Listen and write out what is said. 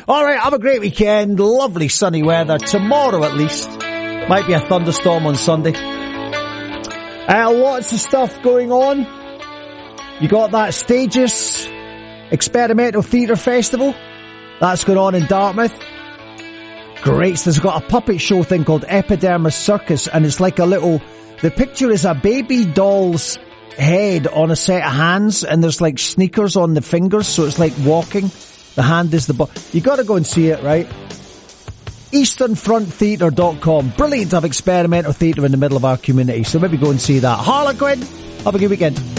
All right, have a great weekend. Lovely sunny weather. Tomorrow at least. Might be a thunderstorm on Sunday. Lots of stuff going on. You got that Stages Experimental Theatre Festival. That's going on in Dartmouth. Great. So there's got a puppet show thing called Epidermis Circus, and it's like a little... The picture is a baby doll's head on a set of hands, and there's like sneakers on the fingers, so it's like walking. The hand is the... You got to go and see it, right? EasternFrontTheatre.com. Brilliant to have experimental theatre in the middle of our community, so maybe go and see that. Harlequin, have a good weekend.